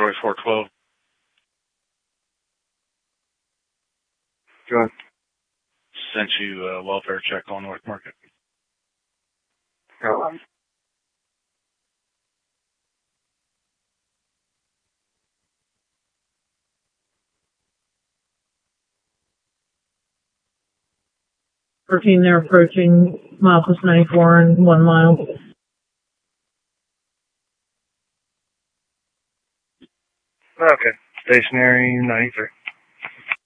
Roy 412. Go ahead. Sent you a welfare check on North Market. Go on. They're approaching milepost 94 and 1 mile. Okay. Stationary 93.